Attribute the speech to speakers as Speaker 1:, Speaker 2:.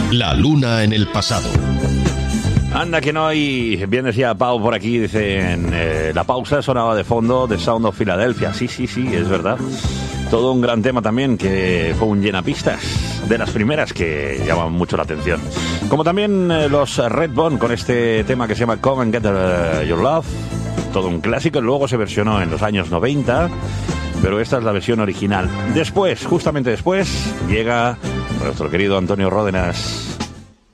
Speaker 1: La luna en el pasado.
Speaker 2: Anda que no hay, bien decía Pau por aquí, dicen, la pausa sonaba de fondo de Sound of Philadelphia. Sí, es verdad. Todo un gran tema también, que fue un llenapistas, de las primeras que llaman mucho la atención. Como también los Redbone con este tema que se llama Come and Get Your Love. Todo un clásico, luego se versionó en los años 90, pero esta es la versión original. Después, justamente después, llega nuestro querido Antonio Ródenas.